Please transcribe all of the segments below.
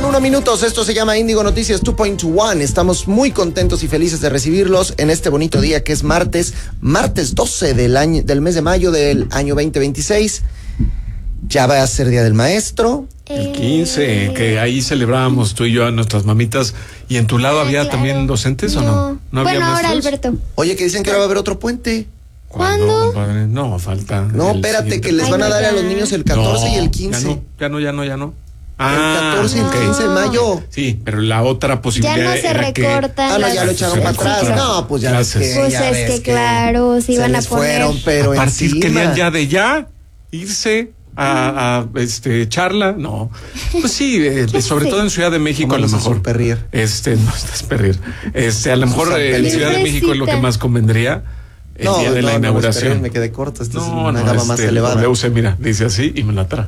1 minutos, esto se llama Índigo Noticias 2.1. Estamos muy contentos y felices de recibirlos en este bonito día que es martes 12 del mes de mayo del año 2026. Ya va a ser Día del Maestro. El 15, que ahí celebrábamos tú y yo a nuestras mamitas. ¿Y en tu lado había claro. también docentes o no? ¿No había bueno, ahora maestros? Alberto. Oye, que dicen que ahora va a haber otro puente. ¿Cuándo? Compadre? No, falta. No, espérate, que les van a dar a los niños el 14 y el 15. Ya no. El 14 y el 15 de mayo. Sí, pero la otra posibilidad Ya no se era que... recortan. Ah, no, ya lo echaron para atrás. No, pues ya ves Clases. que. Pues ya es ves que claro, se iban a les poner. fueron, pero a partir encima. querían ya de ya irse a charla. No, pues sí, sobre sé? todo en Ciudad de México a lo mejor. Perrir. No estás perrir. A lo mejor en Ciudad de México es lo que más convendría. El día de la inauguración. Me quedé corto. Esta es No, una gama más elevada. WC, mira, dice así y me la trae.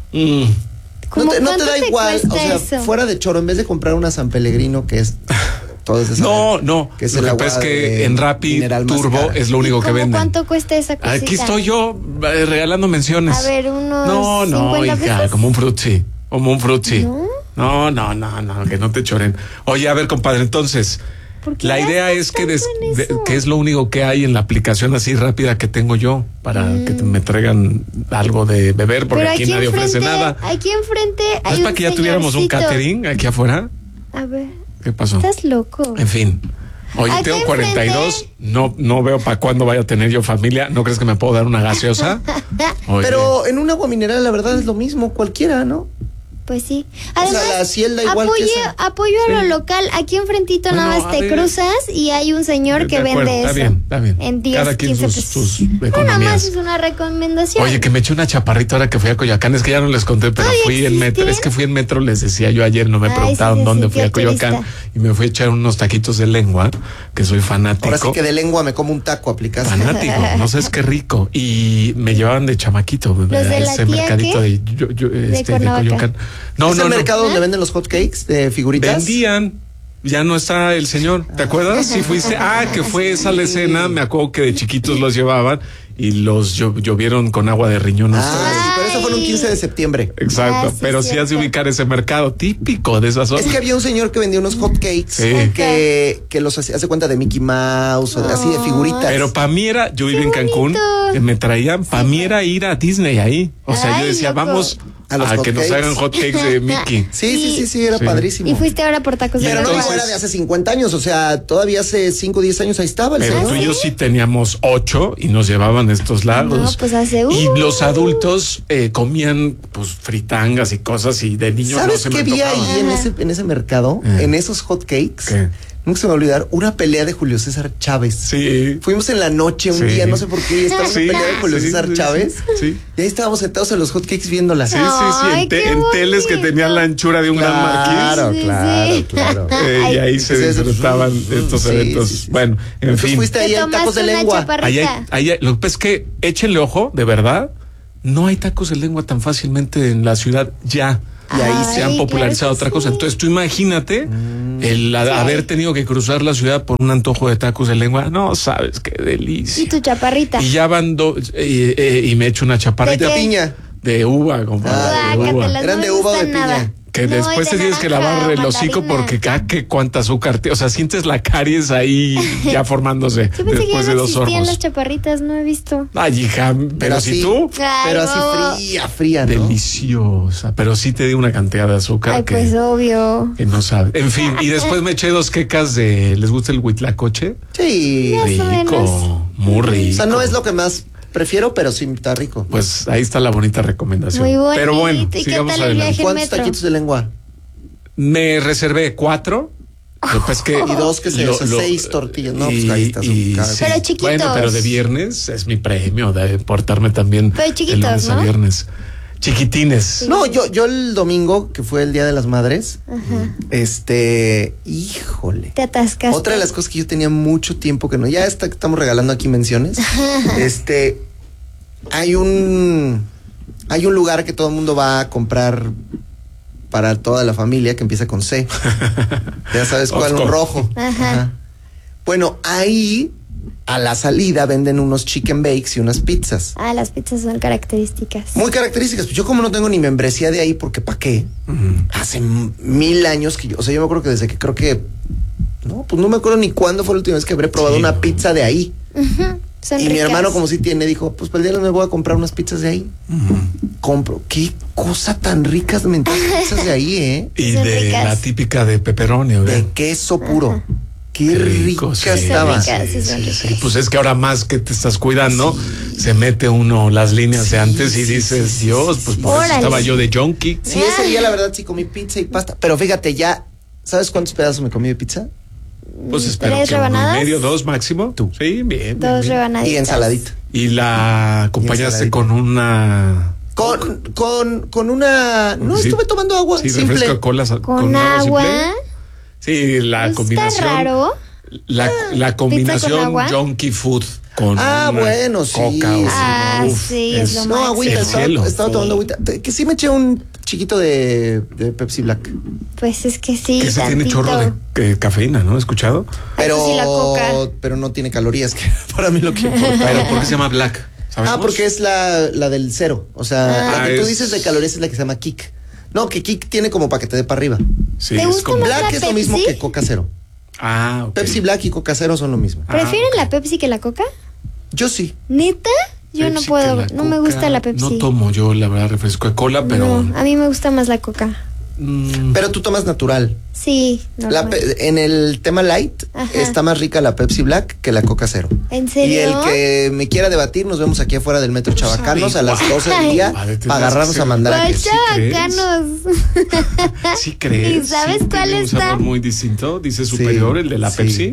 No te da igual, o sea, eso? fuera de choro, en vez de comprar una San Pellegrino que es todo es de No, que es lo el que agua pasa es que de en Rappi mineral más Turbo cara. es lo único que ¿Cómo venden. cuánto cuesta esa cosita? Aquí estoy yo regalando menciones. A ver, unos No, 50 hija, pesos. como un frutzi. ¿No? No, que no te choren. Oye, a ver, compadre, entonces, ¿Por qué la idea gastas es que, tanto en eso? que es lo único que hay en la aplicación así rápida que tengo yo para que me traigan algo de beber, porque Pero aquí nadie ofrece nada. Aquí enfrente ¿No hay es para que ya tuviéramos un señorcito. catering aquí afuera? A ver, ¿Qué pasó? estás loco. En fin. Oye, Aquí tengo enfrente- 42, no veo para cuándo vaya a tener yo familia. ¿No crees que me puedo dar una gaseosa? Oye, Pero en un agua mineral la verdad es lo mismo, cualquiera, ¿no? Pues sí. O sea, la Cielda igual que esa. apoyo a lo local. Aquí enfrentito Bueno, nada más a te ver. cruzas y hay un señor que de acuerdo, vende eso. Está bien. En 10, Cada quien 15 sus pesos. No, nada economías. más es una recomendación. Oye, que me eché una chaparrita ahora que fui a Coyoacán. Es que ya no les conté, pero ¿Todavía fui en metro. existe? Es que fui en metro, les decía yo ayer, no me Ay, preguntaron sí, dónde sí, fui a qué Coyoacán. turista. Y me fui a echar unos taquitos de lengua, que soy fanático. Ahora sí que de lengua me como un taco, aplicaste. Fanático, no sabes qué rico. Y me llevaban de chamaquito ¿Los de a la ese tía mercadito qué? de Cuernavaca. Coyoacán. ¿Es el mercado donde venden los hot cakes de figuritas? Vendían. Ya no está el señor, ¿te acuerdas? Si fuiste, que fue esa la escena, me acuerdo que de chiquitos los llevaban y los llovieron con agua de riñón. Sí, pero eso fue en un 15 de septiembre. Exacto, sí, pero sí has de cierto. ubicar ese mercado típico de esa zona. Es que había un señor que vendía unos hot cakes Sí. que los hacía, hace cuenta de Mickey Mouse o así de figuritas. Pero para mí era, yo viví en Cancún, bonito. que me traían, para mí era ir a Disney ahí. O sea, yo Ay, decía, loco. vamos A los hot que nos cakes. hagan hot cakes de Mickey. Sí, era Sí. padrísimo. Y fuiste ahora por tacos de Pero no lengua. como era de hace 50 años, o sea, todavía hace 5 o 10 años ahí estaba el Pero señor. tú y yo sí teníamos 8 y nos llevaban estos lados. No, pues hace Y los adultos comían pues fritangas y cosas y de niños no ¿Sabes se qué me vi tocaba. ahí en ese mercado? En esos hot cakes. ¿Qué? Nunca se me va a olvidar una pelea de Julio César Chávez. Sí. Fuimos en la noche un Sí. día, no sé por qué, y estaba una Sí, pelea de Julio sí, César sí, Chávez. sí. Y ahí estábamos sentados en los hot cakes viéndola. Sí, Ay, qué en teles que bonito. tenían la anchura de un gran Claro, Sí, claro, sí. claro. y ahí se Entonces, disfrutaban estos sí, eventos. sí, sí. Bueno, en Entonces fin. fuiste ahí Te en tacos de tomaste una lengua. chaparrita. Lo que pasa es que échenle ojo, de verdad, no hay tacos de lengua tan fácilmente en la ciudad ya. Y ahí se han Ay, popularizado claro que otra cosa. sí. Entonces tú imagínate haber tenido que cruzar la ciudad por un antojo de tacos de lengua. No sabes qué delicia. Y tu chaparrita. Y ya van y me echo una chaparrita ¿De qué? de uva, compadre. De uva. Guácatelas, ¿Eran no de me uva o de gustan nada. piña? Que No, después es te de tienes que naranja, lavar el hocico mandarina. porque qué cuánta azúcar. O sea, sientes la caries ahí ya formándose Yo pensé que ya después no de 2 existían sorbos. las chaparritas, no he visto. Ay, hija, pero si así, tú, Ay, Pero no. así fría, ¿no? deliciosa, pero sí te di una cantidad de azúcar Ay, pues obvio. que no sabes. En fin, y después me eché 2 quecas ¿les gusta el huitlacoche? Sí. Más o menos. Rico, muy rico. O sea, no es lo que más prefiero, pero sí está rico. Pues ahí está la bonita recomendación. Muy bonito. Pero bueno, ¿Y qué sigamos tal el adelante. viaje? ¿Cuántos metro. taquitos de lengua? Me reservé 4. Pues que Y 2 que se o sea, 6 tortillas. No, pues ahí está su cara. Pero chiquitos. Bueno, pero de viernes es mi premio de portarme tamén Pero de chiquitos, lunes a ¿no? viernes. Chiquitines. No, yo el domingo, que fue el Día de las Madres, híjole. Te atascaste. Otra de las cosas que yo tenía mucho tiempo que no, ya estamos regalando aquí menciones. Hay un lugar que todo el mundo va a comprar para toda la familia que empieza con C. Ya sabes cuál, un rojo. Ajá. Bueno, ahí a la salida venden unos chicken bakes y unas pizzas. Ah, las pizzas son características. Muy características. Pues yo como no tengo ni membresía de ahí, porque ¿para qué? Hace 1000 años que yo, o sea, yo me acuerdo que desde que creo que, no, pues no me acuerdo ni cuándo fue la última vez que habré probado una pizza de ahí. Son Y mi ricas. hermano, como sí tiene, dijo, pues para el día me voy a comprar unas pizzas de ahí. Compro. Qué cosa tan ricas de pizzas de ahí, ¿eh? Y Son de ricas. la típica de pepperoni, De ¿verdad? queso puro. Qué Qué rica sí. estaba. Son ricas, sí, son ricas. Sí, pues es que ahora más que te estás cuidando, se mete uno las líneas de antes y dices, Dios, pues por eso Órale. estaba yo de junkie. Sí, ese día la verdad sí comí pizza y pasta. Pero fíjate, ya, ¿sabes cuántos pedazos me comí de pizza? Pues espero 3 que uno y rebanadas. medio, 2 máximo. Tú. Sí, bien. 2 bien. rebanaditas. Y ensaladita. Y la acompañaste ensaladita. con una... Con una... No, Sí. estuve tomando agua Sí, simple. refresco de cola Con agua. simple. Sí, la Está combinación. raro. La combinación agua. junkie food con Ah, una bueno, sí, coca. o sí. sea, Sí, es lo No, máximo. agüita, el cielo. estaba Sí. tomando agüita. Que sí me eché un chiquito de Pepsi Black. Pues es que sí, Que ese tiene tantito. chorro de cafeína, ¿no? ¿He escuchado? Pero, Eso sí, la coca. pero no tiene calorías, que para mí lo que importa. Pero ¿por qué se llama Black? ¿Sabemos? Ah, porque es la del cero. O sea, la que tú es- dices de calorías es la que se llama Kick. No, que Kick tiene como para que te dé para arriba. Sí, ¿Te es gusta como... más? Black la es lo mismo Pepsi? que Coca Cero. Ah, ok. Pepsi Black y Coca Cero son lo mismo. ¿Prefieren ok. la Pepsi que la Coca? Yo sí. ¿Neta? Yo no Pepsi puedo, que la no me Coca. gusta la Pepsi. No tomo yo, la verdad, refresco de cola, pero... No, a mí me gusta más la Coca. Pero tú tomas natural. Sí, normal. En el tema light Ajá. está más rica la Pepsi Black que la Coca Cero. ¿En Y serio? el que me quiera debatir, nos vemos aquí afuera del Metro Chabacanos a las 12 del día Ay. para agarrarnos a mandar ¿Cuál aquí. ¿Sí chabacanos? ¿Sí crees? ¿Y sabes ¿Sí cuál tiene un está? sabor muy distinto? Dice superior, el de la sí. Pepsi.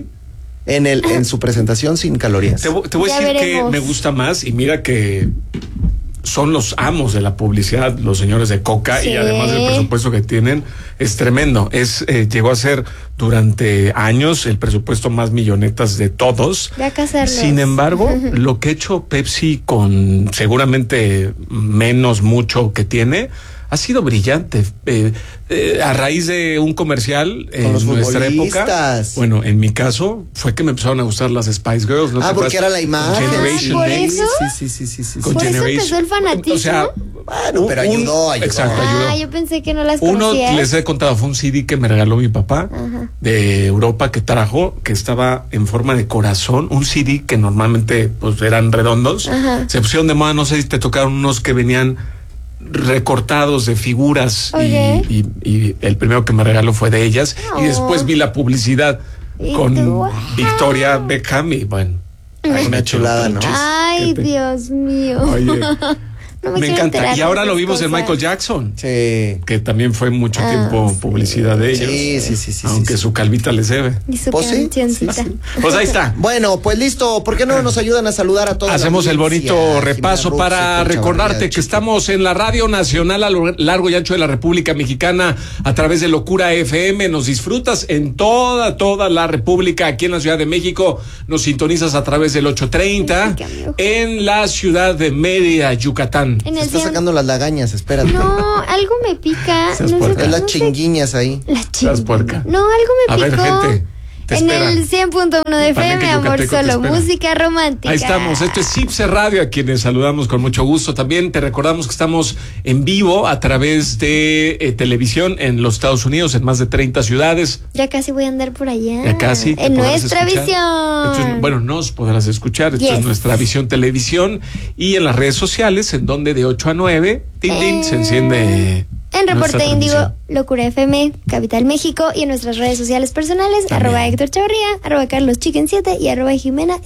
En su presentación sin calorías. Te voy a Ya decir veremos. que me gusta más y mira que son los amos de la publicidad, los señores de Coca, Sí. y además el presupuesto que tienen es tremendo. Llegó a ser durante años el presupuesto más millonetas de todos. Ya que hacerlos. Sin embargo, lo que ha hecho Pepsi con seguramente mucho que tiene, ha sido brillante. A raíz de un comercial Con los en nuestra época, futbolistas. bueno, en mi caso, fue que me empezaron a gustar las Spice Girls. ¿No te Porque acuerdas? era la imagen. Generation ¿por Day. eso? Sí. Con ¿Por eso Generation. empezó el fanatismo? O sea, Bueno, pero ayudó. Exacto, Ah, ayudó. yo pensé que no las Uno, conocías. les he contado, fue un CD que me regaló mi papá de Europa que trajo, que estaba en forma de corazón, un CD que normalmente pues eran redondos. Ajá. Se pusieron de moda, no sé si te tocaron unos que venían recortados de figuras Ok. y el primero que me regaló fue de ellas Oh. y después vi la publicidad ¿Y con tú? Victoria Beckham y bueno, Una chulada, ¿no? Ay, Dios mío. Oye, No me quiero encanta. enterar Y de ahora lo esas vimos en cosas. Michael Jackson, Sí. que también fue mucho tiempo sí. publicidad de ellos. Sí. Aunque sí. su calvita les debe. Y su Pues sí, cancioncita. Pues ahí está. Bueno, pues listo. ¿Por qué no nos ayudan a saludar a todos? Hacemos el bonito repaso para recordarte que estamos en la Radio Nacional a lo largo y ancho de la República Mexicana a través de Locura FM. Nos disfrutas en toda la República. Aquí en la Ciudad de México nos sintonizas a través del 830. En la ciudad de Mérida, Yucatán. En Se el está 100. sacando las lagañas, espérate. No, algo me pica. Seas No sé, puerca. Es las no sé. chinguiñas ahí. La Seas puerca. No, algo me A ver, picó. gente, te en espera. el 100.1 de Palenque, FM, amor, Yucateco, te solo espera. música romántica. Ahí estamos, esto es Cipse Radio, a quienes saludamos con mucho gusto. También te recordamos que estamos en vivo a través de televisión en los Estados Unidos, en más de 30 ciudades. Ya casi voy a andar por allá. Ya casi. te En podrás nuestra escuchar. visión. Esto es- bueno, nos podrás escuchar. Esto Yes. es nuestra visión televisión y en las redes sociales, en donde de 8 a 9, se enciende. En Reporte nuestra Índigo, transmisión. Locura FM, Capital México y en nuestras redes sociales personales, También. @Héctor Chavarría, @CarlosChicken7 y @Jimena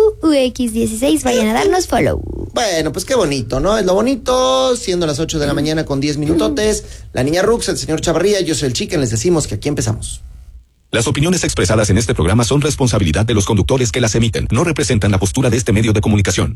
RUUX16. Vayan a darnos follow. Bueno, pues qué bonito, ¿no? Es lo bonito, siendo las 8 de la mañana con 10 minutotes. La niña Rux, el señor Chavarría, yo soy el Chicken, les decimos que aquí empezamos. Las opiniones expresadas en este programa son responsabilidad de los conductores que las emiten. No representan la postura de este medio de comunicación.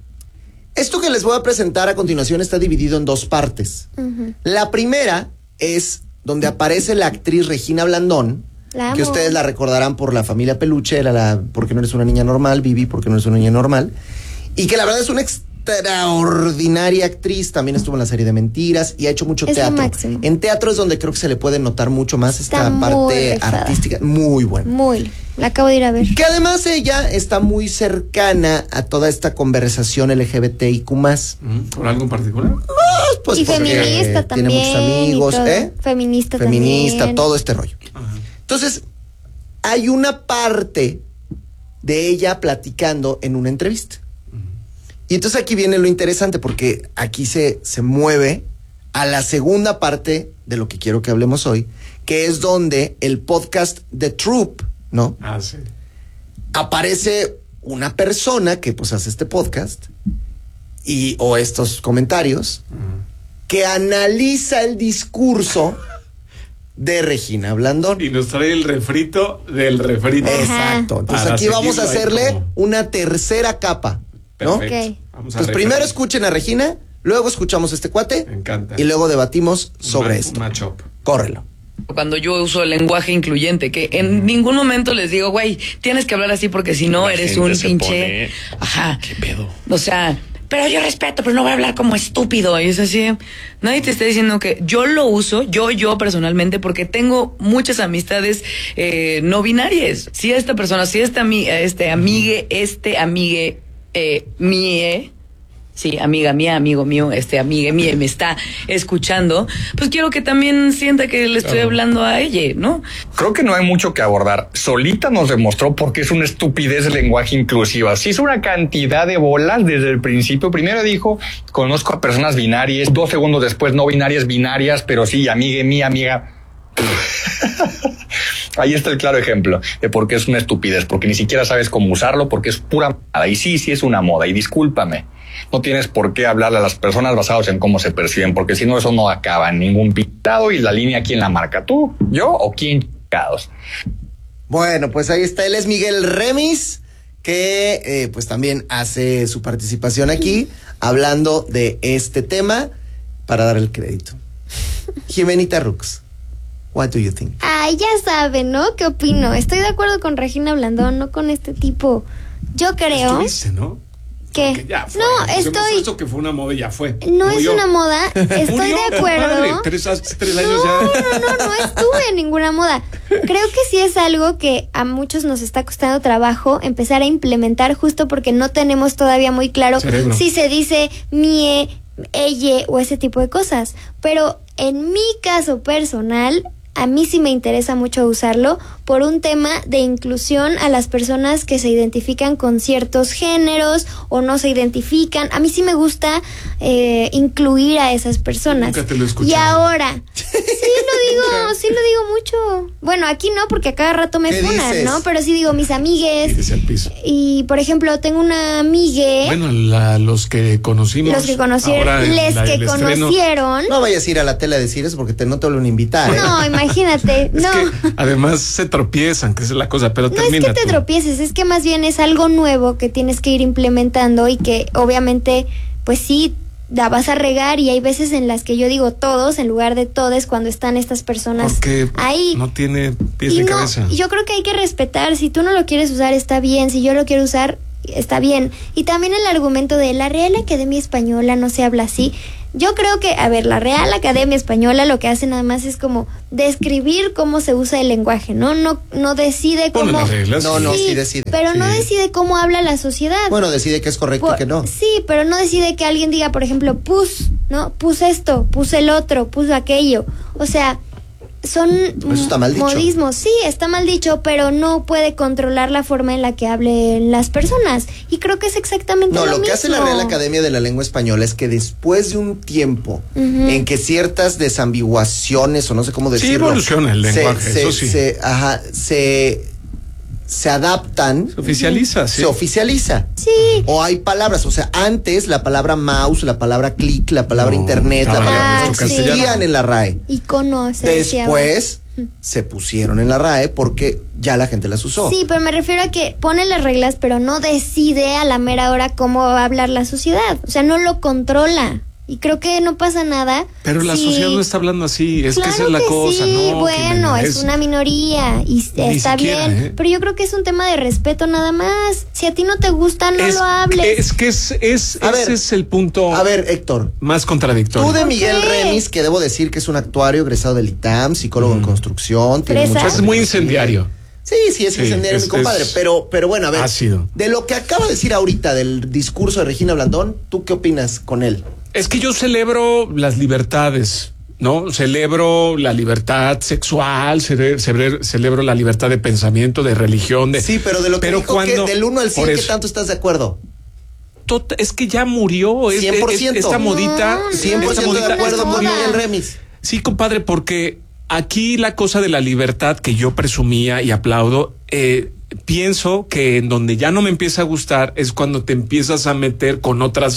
Esto que les voy a presentar a continuación está dividido en dos partes. La primera es donde aparece la actriz Regina Blandón, La amo. que ustedes la recordarán por La Familia Peluche, era la Porque no eres una niña normal, Vivi, Porque no eres una niña normal, y que la verdad es una extraordinaria actriz, también estuvo en la serie de Mentiras y ha hecho mucho teatro. Máximo. En teatro es donde creo que se le puede notar mucho más esta Está parte rifada. artística, muy buena. La acabo de ir a ver. Que además ella está muy cercana a toda esta conversación LGBTIQ+. ¿Por algo en particular? Pues y porque feminista también. tiene muchos amigos, Feminista también. Todo este rollo. Ajá. Entonces, hay una parte de ella platicando en una entrevista. Y entonces aquí viene lo interesante, porque aquí se mueve a la segunda parte de lo que quiero que hablemos hoy, que es donde el podcast The Troop, ¿no? Ah, sí. Aparece una persona que pues hace este podcast o estos comentarios que analiza el discurso de Regina Blandón. Y nos trae el refrito del refrito. Exacto. Entonces Para aquí vamos a seguirlo ahí hacerle como- una tercera capa, ¿no? Perfecto. Ok. Vamos a Pues primero referir. escuchen a Regina, luego escuchamos a este cuate. Me encanta. Y luego debatimos sobre Un esto. matchup. Córrelo. Cuando yo uso el lenguaje incluyente, que en ningún momento les digo, güey, tienes que hablar así porque si no La eres gente un se pinche. pone, Ajá. ¿qué pedo? O sea, pero yo respeto, pero no voy a hablar como estúpido. Y es así. Nadie te está diciendo que yo lo uso, yo personalmente, porque tengo muchas amistades no binarias. Si esta persona, si amigue, mie. Sí, amiga mía, amigo mío, amigue mía, me está escuchando, pues quiero que también sienta que le estoy hablando a ella, ¿no? Creo que no hay mucho que abordar. Solita nos demostró por qué es una estupidez el lenguaje inclusiva. Se hizo una cantidad de bolas desde el principio. Primero dijo, conozco a personas binarias. 2 segundos después, no binarias, pero sí, amigue mía, amiga. Ahí está el claro ejemplo de por qué es una estupidez, porque ni siquiera sabes cómo usarlo, porque es pura moda. Y sí es una moda, y discúlpame. No tienes por qué hablarle a las personas basados en cómo se perciben, porque si no, eso no acaba en ningún pintado. Y la línea, ¿quién la marca? ¿Tú, yo o quién chingados? Bueno, pues ahí está. Él es Miguel Remis, que pues también hace su participación aquí, hablando de este tema, para dar el crédito. Jimenita Rux, what do you think? Ay, ya saben, ¿no? ¿Qué opino? Estoy de acuerdo con Regina Blandón, no con este tipo. Yo creo Estuviste, ¿no? que... Que ya fue. No, Hacemos estoy... Esto que fue una moda y ya fue. No es Murió. una moda, estoy Murió, de acuerdo. compadre. 3 años ya. No estuve en ninguna moda. Creo que sí es algo que a muchos nos está costando trabajo empezar a implementar, justo porque no tenemos todavía muy claro Cerebro. si se dice mie, ella o ese tipo de cosas. Pero en mi caso personal, a mí sí me interesa mucho usarlo por un tema de inclusión a las personas que se identifican con ciertos géneros o no se identifican. A mí sí me gusta incluir a esas personas. Nunca te lo he escuchado. Y ahora, sí lo digo mucho. Bueno, aquí no, porque a cada rato me ¿Qué funan, dices? ¿no? Pero sí digo mis amigues. Tírese al piso. Y, por ejemplo, tengo una amigue. Bueno, los que conocimos. Los que conocieron, ahora en les que el estreno. conocieron. No vayas a ir a la tele a decir eso porque no te vuelven a invitar. No, imagínate, Es no. que además se tropiezan, que esa es la cosa, pero No es termina que te tú. tropieces, es que más bien es algo nuevo que tienes que ir implementando y que obviamente, pues sí, la vas a regar y hay veces en las que yo digo todos en lugar de todes cuando están estas personas Porque ahí. no tiene pies Y ni no, cabeza. yo creo que hay que respetar, si tú no lo quieres usar está bien, si yo lo quiero usar está bien. Y también el argumento de la Real Academia Española no se habla así. Yo creo que, a ver, la Real Academia Española lo que hace nada más es como describir cómo se usa el lenguaje, ¿no? No decide Pone cómo... las reglas. No, sí decide. Pero no Sí. decide cómo habla la sociedad. Bueno, decide que es correcto y que no. Sí, pero no decide que alguien diga, por ejemplo, ¿no? Pus esto, pus el otro, pus aquello. O sea, son Eso está mal dicho. modismos. Sí, está mal dicho, pero no puede controlar la forma en la que hablen las personas. Y creo que es exactamente No, lo lo que mismo. hace la Real Academia de la Lengua Española es que después de un tiempo Ujú. en que ciertas desambiguaciones, o no sé cómo Sí, decirlo, evoluciona el lenguaje, eso sí. se adaptan, Se oficializa, sí. se oficializa. Sí. O hay palabras, o sea, antes la palabra mouse, la palabra click, la palabra No, internet, la estaba palabra en nuestro existían castellano. en la RAE. Icono, se decía. Después se pusieron en la RAE porque ya la gente las usó. Sí, pero me refiero a que pone las reglas, pero no decide a la mera hora cómo va a hablar la sociedad. O sea, no lo controla. Y creo que no pasa nada. Pero la sociedad no está hablando así, es claro que esa es la cosa, sí. ¿no? Bueno, Jimena, es una minoría y está siquiera, bien, pero yo creo que es un tema de respeto nada más. Si a ti no te gusta, no lo hables. Es que ese es el punto. A ver, Héctor, más contradictorio. tú de Miguel Remis, que debo decir que es un actuario egresado del ITAM, psicólogo en construcción, tiene Fresa. mucha Es muy incendiario. Sí, es incendiario, mi compadre. Pero bueno, a ver. Ácido. De lo que acaba de decir ahorita del discurso de Regina Blandón, ¿tú qué opinas con él? Es que yo celebro las libertades, ¿no? Celebro la libertad sexual, celebro la libertad de pensamiento, de religión, de... Sí, pero de lo que dijo que del 1 al 100, ¿qué tanto estás de acuerdo? Es que ya murió. 100%. Esta modita... 100% de acuerdo con Miguel Remis. Sí, compadre, porque aquí la cosa de la libertad que yo presumía y aplaudo, pienso que en donde ya no me empieza a gustar es cuando te empiezas a meter con otros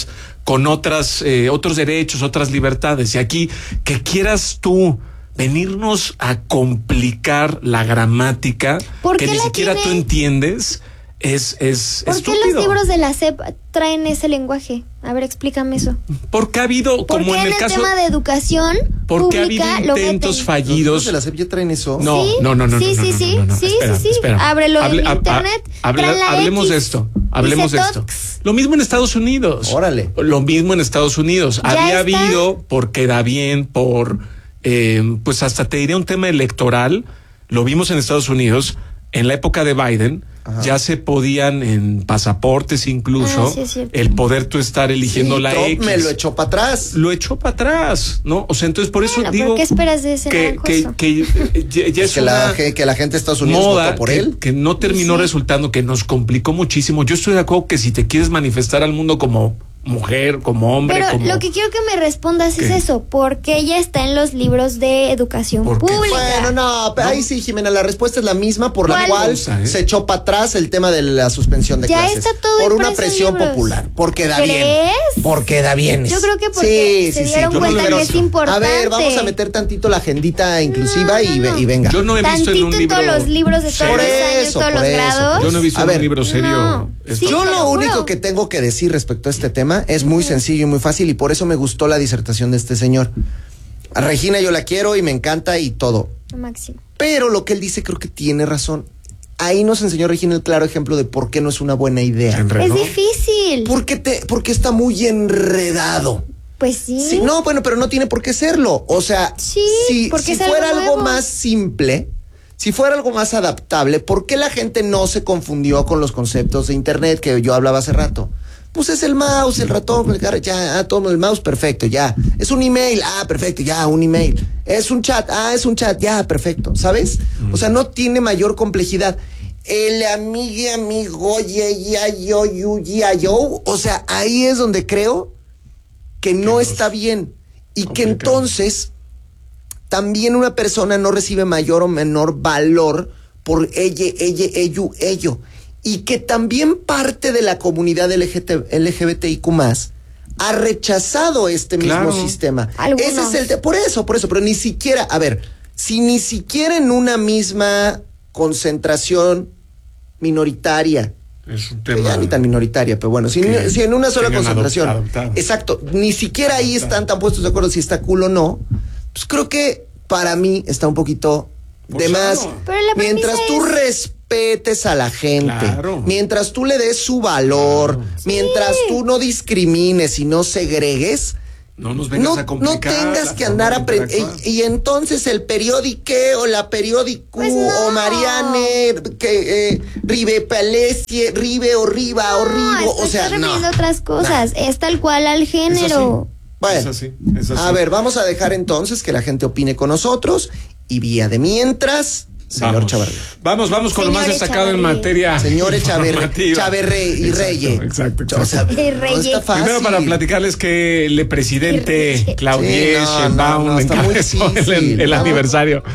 derechos, otras libertades. Y aquí, que quieras tú venirnos a complicar la gramática que ni siquiera tú entiendes, es ¿Por estúpido. qué los libros de la SEP traen ese lenguaje? A ver, explícame eso. Porque ha habido, como en el caso... tema de educación porque pública, ha habido intentos fallidos. ¿Los libros de la SEP ya traen eso? No. Sí. Espera. Ábrelo en internet. Hablemos de esto. Hablemos de esto. Lo mismo en Estados Unidos. Órale. Lo mismo en Estados Unidos. Ya Había está. habido, porque da bien, pues hasta te diré un tema electoral. Lo vimos en Estados Unidos. En la época de Biden, ya se podían en pasaportes incluso, sí, es cierto. el poder tú estar eligiendo la Trump X. me lo echó para atrás. Lo echó para atrás, ¿no? O sea, entonces por eso Bueno, digo ¿pero qué esperas de ese naranjoso? que ya es que una la gente de Estados Unidos moda votó por él. que no terminó Sí. resultando, que nos complicó muchísimo. Yo estoy de acuerdo que si te quieres manifestar al mundo como mujer, como hombre, Pero como... lo que quiero que me respondas es ¿Qué? eso, porque ella está en los libros de educación ¿Por qué? pública. Bueno, no, pero ahí sí, Jimena, la respuesta es la misma por la ¿Cuál? cual Cosa, se echó para atrás el tema de la suspensión de Ya clases. está todo por una impreso en presión libros. popular, porque da bien. ¿Crees? Porque da bien. Yo creo que porque se dieron yo no cuenta lo que he es visto. importante. A ver, vamos a meter tantito la agendita inclusiva No. y venga. Yo no he visto en un Tantito libro... en todos los libros de todos Por los años, eso, todos por los eso. grados. Yo no he visto A en ver, un libro serio. no. esto. Sí, Yo te lo lo único juro. que tengo que decir respecto a este tema es muy sencillo y muy fácil y por eso me gustó la disertación de este señor. A Regina yo la quiero y me encanta y todo. Máximo. Pero lo que él dice creo que tiene razón. Ahí nos enseñó Regina el claro ejemplo de por qué no es una buena idea. Se enredó. Es difícil. Porque está muy enredado. Pues sí. Sí, no, bueno, pero no tiene por qué serlo. O sea, Sí, porque si es algo fuera algo nuevo. más simple, si fuera algo más adaptable, ¿por qué la gente no se confundió con los conceptos de internet que yo hablaba hace rato? Pues es el mouse, el ratón, ya, toma el mouse, perfecto, ya. Es un email, perfecto, ya, un email. Es un chat, es un chat, ya, perfecto, ¿sabes? O sea, no tiene mayor complejidad. El amigo, yo, o sea, ahí es donde creo que no está bien y que entonces también una persona no recibe mayor o menor valor por ello. Y que también parte de la comunidad LGBTIQ+, ha rechazado este mismo sistema. Algunos. Ese es por eso, pero ni siquiera, a ver, si ni siquiera en una misma concentración minoritaria, Es un que tema... ya ni tan minoritaria, pero bueno, si en una sola tengan concentración, adoptado. exacto, ni siquiera ahí están tan puestos de acuerdo si está cool o no, pues creo que para mí está un poquito de más. Pero la Mientras premisa tú es- respetes a la gente, Claro. mientras tú le des su valor, Claro. mientras tú no discrimines y no segregues, No nos vengas no a complicar. tengas la que forma andar de aprendiendo. interactuar. Y entonces el periódico o la periódico Pues no. o Mariane, Rive Palesie, Rive o Riva o Rivo, o sea, estás no. refiriendo a otras cosas. Es tal cual al género. Bueno, Es así. a ver, vamos a dejar entonces que la gente opine con nosotros y vía de mientras, señor Chavarría. Vamos con lo más Señor destacado en Echavarría. materia. Señor informativa. Chaverre y Exacto, Reye. Exacto. O sea, Y no Reye. está fácil. Primero para platicarles que el presidente Sí, Claudier no, Sheinbaum está muy encabezó difícil, el ¿no? aniversario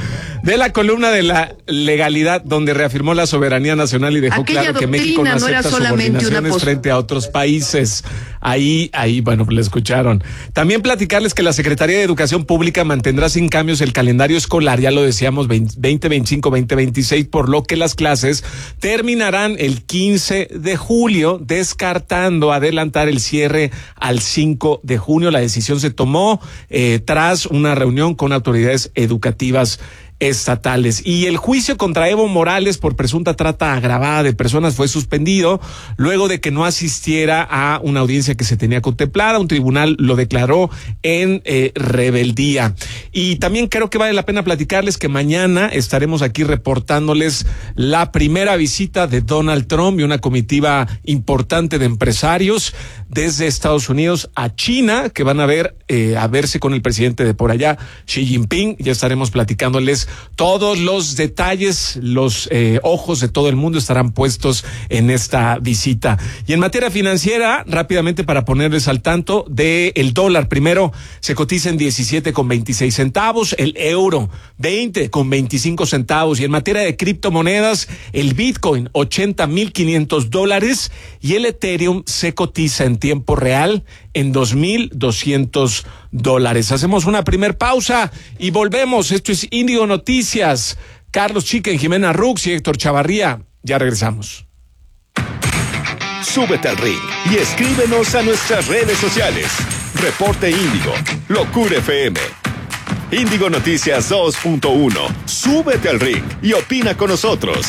de la columna de la legalidad, donde reafirmó la soberanía nacional y dejó claro que México no acepta subordinaciones frente a otros países. Ahí, bueno, le escucharon. También platicarles que la Secretaría de Educación Pública mantendrá sin cambios el calendario escolar, ya lo decíamos, 2025-2026, por lo que las clases terminarán el 15 de julio, descartando adelantar el cierre al 5 de junio. La decisión se tomó tras una reunión con autoridades educativas estatales. Y el juicio contra Evo Morales por presunta trata agravada de personas fue suspendido luego de que no asistiera a una audiencia que se tenía contemplada. Un tribunal lo declaró en rebeldía. Y también creo que vale la pena platicarles que mañana estaremos aquí reportándoles la primera visita de Donald Trump y una comitiva importante de empresarios desde Estados Unidos a China, que van a verse con el presidente de por allá, Xi Jinping. Ya estaremos platicándoles todos los detalles. Los ojos de todo el mundo estarán puestos en esta visita. Y en materia financiera, rápidamente para ponerles al tanto de el dólar, primero se cotiza en 17.26 centavos, el euro 20.25 centavos, y en materia de criptomonedas, el Bitcoin $80,500 y el Ethereum se cotiza en tiempo real en $2,200. Hacemos una primer pausa y volvemos. Esto es Índigo Noticias. Carlos Chicken, Jimena Rux y Héctor Chavarría. Ya regresamos. Súbete al ring y escríbenos a nuestras redes sociales. Reporte Índigo, Locura FM. Índigo Noticias 2.1. Súbete al ring y opina con nosotros.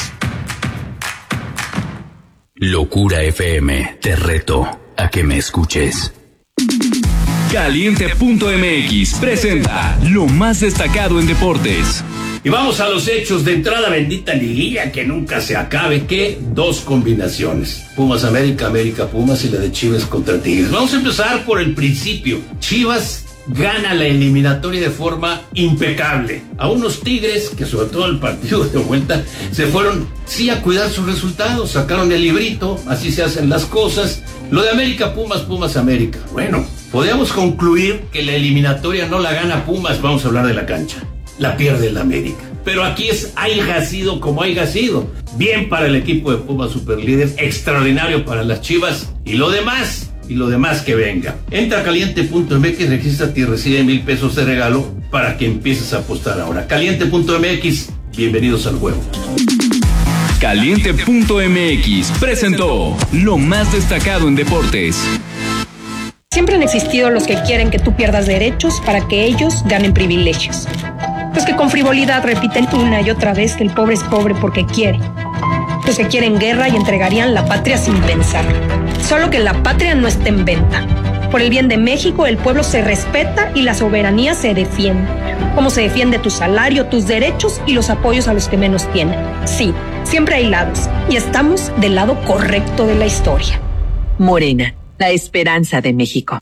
Locura FM, te reto a que me escuches. Caliente.mx presenta lo más destacado en deportes. Y vamos a los hechos. De entrada, bendita liguilla que nunca se acabe. ¿Qué? Dos combinaciones: Pumas América, América Pumas y la de Chivas contra Tigres. Vamos a empezar por el principio. Chivas gana la eliminatoria de forma impecable a unos Tigres que, sobre todo el partido de vuelta, se fueron sí a cuidar sus resultados, sacaron el librito, así se hacen las cosas. Lo de América Pumas, Pumas América, bueno, podríamos concluir que la eliminatoria no la gana Pumas. Vamos a hablar de la cancha, la pierde el América, pero aquí es haya sido como haya sido. Bien para el equipo de Pumas, superlíder, extraordinario para las Chivas, y lo demás que venga. Entra a caliente.mx, regístrate y recibe $1,000 de regalo para que empieces a apostar ahora. Caliente.mx, bienvenidos al juego. Caliente.mx presentó lo más destacado en deportes. Siempre han existido los que quieren que tú pierdas derechos para que ellos ganen privilegios. Los que con frivolidad repiten una y otra vez que el pobre es pobre porque quiere. Los que quieren guerra y entregarían la patria sin pensar. Solo que la patria no está en venta. Por el bien de México, el pueblo se respeta y la soberanía se defiende. Como se defiende tu salario, tus derechos y los apoyos a los que menos tienen. Sí, siempre hay lados y estamos del lado correcto de la historia. Morena, la esperanza de México.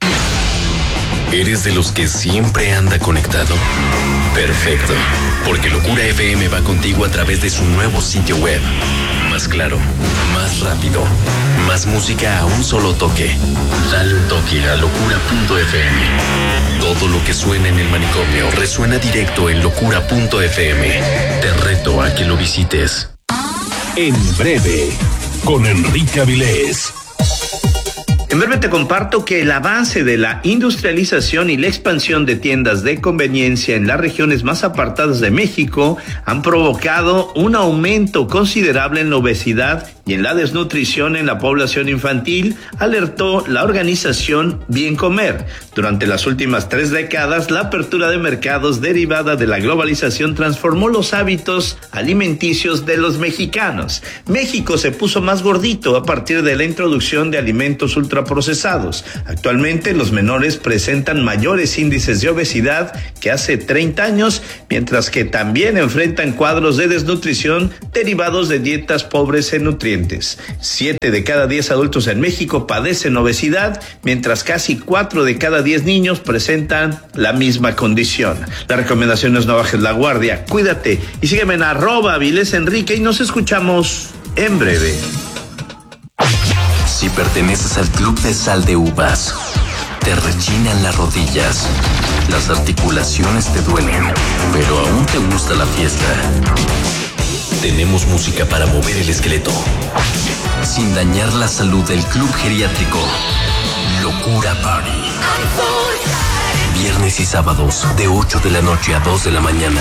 ¿Eres de los que siempre anda conectado? Perfecto, porque Locura FM va contigo a través de su nuevo sitio web. Más claro, más rápido, más música a un solo toque. Dale un toque a locura.fm. Todo lo que suena en el manicomio resuena directo en locura.fm. Te reto a que lo visites. En breve, con Enrique Avilés. En breve te comparto que el avance de la industrialización y la expansión de tiendas de conveniencia en las regiones más apartadas de México han provocado un aumento considerable en la obesidad y en la desnutrición en la población infantil, alertó la organización Bien Comer. Durante las últimas 3 décadas, la apertura de mercados derivada de la globalización transformó los hábitos alimenticios de los mexicanos. México se puso más gordito a partir de la introducción de alimentos ultraprocesados. Actualmente los menores presentan mayores índices de obesidad que hace 30 años, mientras que también enfrentan cuadros de desnutrición derivados de dietas pobres en nutrientes. 7 de cada 10 adultos en México padecen obesidad, mientras casi 4 de cada 10 niños presentan la misma condición. La recomendación es no bajes la guardia, cuídate y sígueme en @AvilésEnrique y nos escuchamos en breve. Si perteneces al Club de Sal de Uvas Te rechinan las rodillas, las articulaciones te duelen, pero aún te gusta la fiesta. Tenemos música para mover el esqueleto, sin dañar la salud del club geriátrico. Locura Party. Viernes y sábados, de 8 de la noche a 2 de la mañana.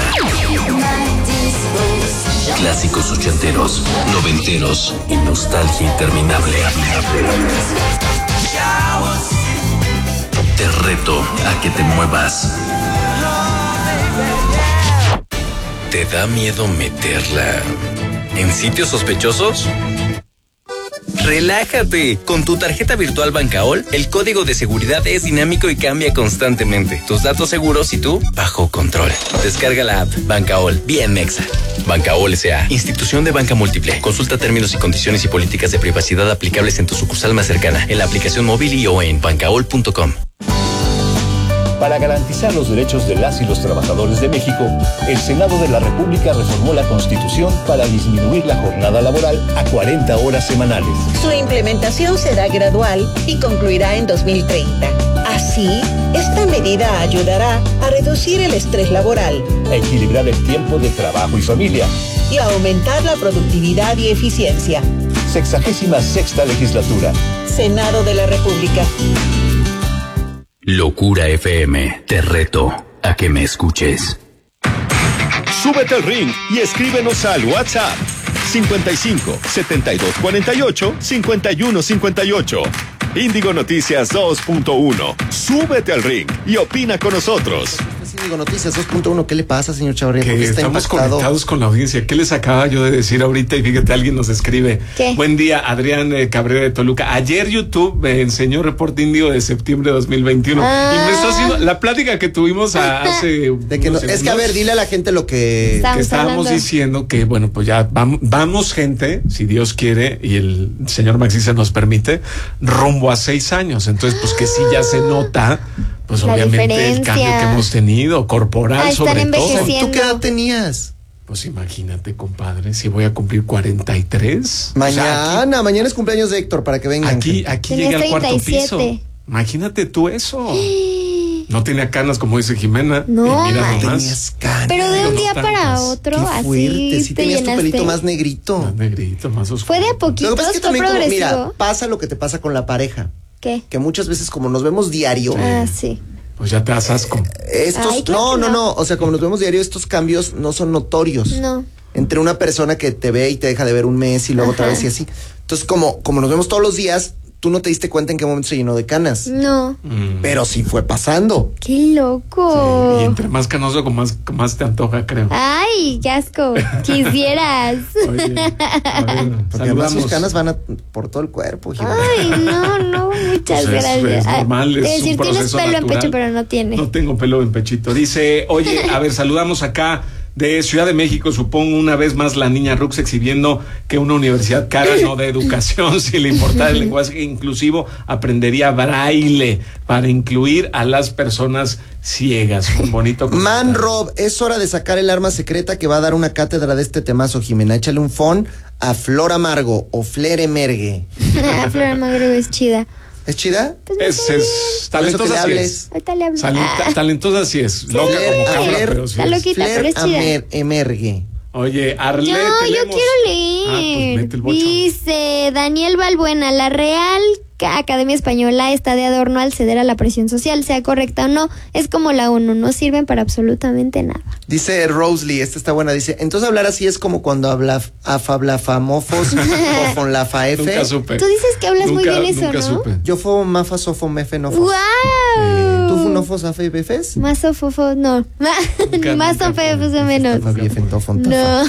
Clásicos ochenteros, noventeros y nostalgia interminable. Te reto a que te muevas. ¿Te da miedo meterla en sitios sospechosos? Relájate. Con tu tarjeta virtual Bancaol, el código de seguridad es dinámico y cambia constantemente. Tus datos seguros y tú bajo control. Descarga la app Bancaol, bien mexa. Bancaol S.A., institución de banca múltiple. Consulta términos y condiciones y políticas de privacidad aplicables en tu sucursal más cercana, en la aplicación móvil y o en bancaol.com. Para garantizar los derechos de las y los trabajadores de México, el Senado de la República reformó la Constitución para disminuir la jornada laboral a 40 horas semanales. Su implementación será gradual y concluirá en 2030. Así, esta medida ayudará a reducir el estrés laboral, a equilibrar el tiempo de trabajo y familia y a aumentar la productividad y eficiencia. 66ª legislatura. Senado de la República. Locura FM, te reto a que me escuches. Súbete al ring y escríbenos al WhatsApp 55 72 48 51 58. Índigo Noticias 2.1. Súbete al ring y opina con nosotros. Índigo Noticias 2.1. ¿Qué le pasa, señor Chavarría? Que estamos conectados con la audiencia. ¿Qué les acaba yo de decir ahorita? Y fíjate, alguien nos escribe. ¿Qué? Buen día, Adrián Cabrera de Toluca. Ayer YouTube me enseñó Reporte Índigo de septiembre de 2021. Y me está haciendo la plática que tuvimos hace de que no, es que, a ver, dile a la gente lo que estábamos diciendo, que bueno, pues ya vamos gente, si Dios quiere y el señor Maxi se nos permite, rumbo a 6 años. Entonces, pues que sí ya se nota, pues la obviamente diferencia. El cambio que hemos tenido, corporal sobre todo. ¿Tú qué edad tenías? Pues imagínate, compadre, si voy a cumplir 43. Mañana, mañana es cumpleaños de Héctor, para que vengan. Aquí llega al cuarto piso. Imagínate tú eso. No tenía canas, como dice Jimena. No, mira nomás. Tenías canas. Pero de un día para otro, qué fuerte. así Sí te tenías llenaste. Tu pelito más negrito. Más negrito, más oscuro. Fue de a poquito, Lo que pasa es que fue también progresivo. mira, pasa lo que te pasa con la pareja. ¿Qué? Que muchas veces, como nos vemos diario. Sí. Pues ya te das asco. Estos, no. O sea, como nos vemos diario, estos cambios no son notorios. No. Entre una persona que te ve y te deja de ver un mes y luego otra vez y así. Entonces, como nos vemos todos los días, tú no te diste cuenta en qué momento se llenó de canas. No. Pero sí fue pasando. ¡Qué loco! Sí, y entre más canoso, con más te antoja, creo. ¡Ay, qué asco! Quisieras. Oye, porque además sus canas van por todo el cuerpo, Jimena. Ay, no, muchas Pues gracias. es normal, es decir, un proceso tienes pelo natural. en pecho, pero no tienes. No tengo pelo en pechito. Dice, oye, a ver, saludamos acá de Ciudad de México, supongo una vez más la niña Rux exhibiendo que una universidad cara no de educación, si le importara el lenguaje inclusivo, aprendería braille para incluir a las personas ciegas. Un bonito Man Rob, es hora de sacar el arma secreta que va a dar una cátedra de este temazo, Jimena. Échale un phone a Flor Amargo o Fler Emergue. Flor Amargo es chida. ¿Es chida? Es talentosa, sí es. Ahorita le hablo. Talentosa sí es. Loca como cabra, pero sí está loquita, pero es chida. Emergue. Oye, Arlet. No, yo quiero leer. Pues mete el bocho. Dice Daniel Balbuena, la Real Academia Española está de adorno al ceder a la presión social, sea correcta o no, es como la ONU, no sirven para absolutamente nada. Dice Rosalie, esta está buena, dice, entonces hablar así es como cuando habla afablafamofos o con la faefe. Nunca supe. Tú dices que hablas muy bien eso, ¿no? Supe. Yo fo mafa sofo mefe nofos. ¡Wow! ¿Tú funofos afe befes? Más sofofo, no. Más sofofos o menos. No.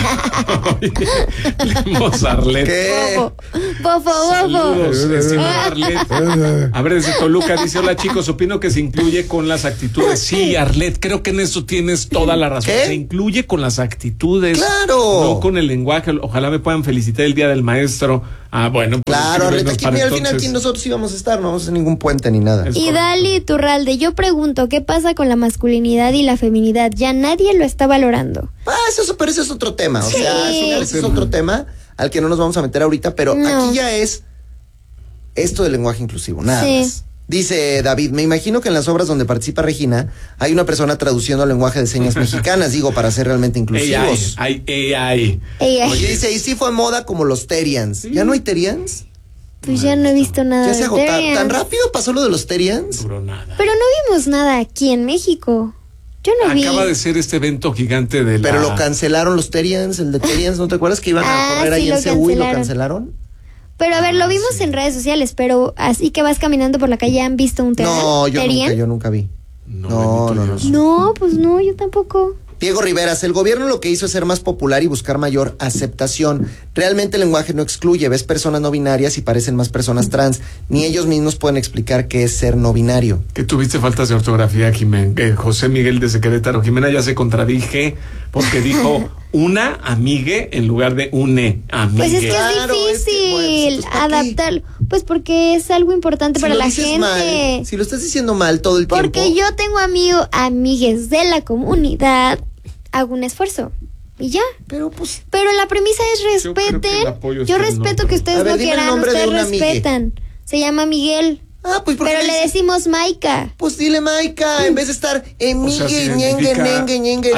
Leemos Arlet. ¿Qué? Bofo. Arlet. A ver, desde Toluca dice, hola chicos, opino que se incluye con las actitudes. Sí, Arlet, creo que en eso tienes toda la razón. ¿Qué? Se incluye con las actitudes. ¡Claro! No con el lenguaje. Ojalá me puedan felicitar el Día del Maestro. Bueno. Pues claro, Arlet, aquí al final aquí nosotros íbamos a estar, no vamos a hacer ningún puente ni nada. Y Dali Turralde, yo pregunto, ¿qué pasa con la masculinidad y la feminidad? Ya nadie lo está valorando. Pero eso es otro tema. O sea, al final ese es otro tema al que no nos vamos a meter ahorita, pero aquí ya es esto del lenguaje inclusivo, nada más. Dice David, me imagino que en las obras donde participa Regina hay una persona traduciendo al lenguaje de señas mexicanas, digo, para ser realmente inclusivos. AI. Oye, dice, y sí fue moda como los Terians. ¿Ya no hay Terians? Pues ya no he visto nada. Ya se de agotaron. Terians. ¿Tan rápido pasó lo de los Terians? Duró nada. Pero no vimos nada aquí en México. Yo no vi. Acaba de ser este evento gigante de Pero lo cancelaron los Terians, el de Terians, ¿no te acuerdas que iban a correr ahí en Seúl y lo cancelaron? Pero a ver, lo vimos en redes sociales, pero así que vas caminando por la calle, ¿han visto un Terian? No, yo nunca vi. No. No, pues no, yo tampoco. Diego Riveras, el gobierno lo que hizo es ser más popular y buscar mayor aceptación. Realmente el lenguaje no excluye, ves personas no binarias y parecen más personas trans. Ni ellos mismos pueden explicar qué es ser no binario. Que tuviste faltas de ortografía, Jimena. José Miguel desde Querétaro. Jimena ya se contradije porque dijo una amigue en lugar de une amigue. Pues es que es difícil adaptarlo. Pues porque es algo importante para la gente. Mal, si lo estás diciendo mal todo el tiempo. Porque yo tengo amigues de la comunidad, hago un esfuerzo. Y ya. Pero la premisa es respeten. Yo respeto que ustedes no quieran, ustedes respetan. Se llama Miguel. Pero le decimos Maika. Pues dile Maika, en vez de estar emigue, ñengue.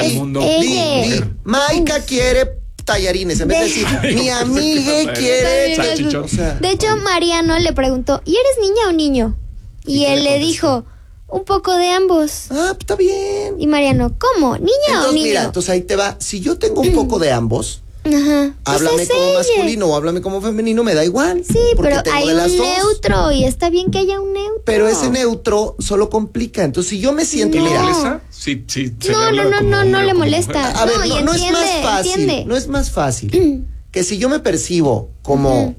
Maika quiere tallarines, en vez de decir mi amiga quiere salchichón. De hecho, Mariano le preguntó, ¿y eres niña o niño? Y él le dijo, un poco de ambos. Está bien. Y Mariano, ¿cómo? ¿Niña o niño? Mira, entonces ahí te va. Si yo tengo un poco de ambos, háblame pues como masculino o háblame como femenino, me da igual. Sí, pero hay un neutro y está bien que haya un neutro. Pero ese neutro solo complica. Entonces, si yo me siento... ¿Y le molesta? Sí. No le molesta. A ver, no es más fácil. Entiende. No es más fácil que si yo me percibo como